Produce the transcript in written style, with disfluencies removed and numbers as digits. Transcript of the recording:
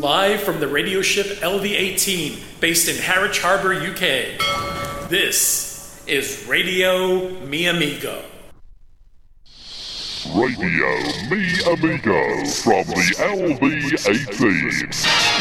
Live from the radio ship LV-18, based in Harwich Harbour, UK. This is Radio Mi Amigo. Radio Mi Amigo from the LV-18.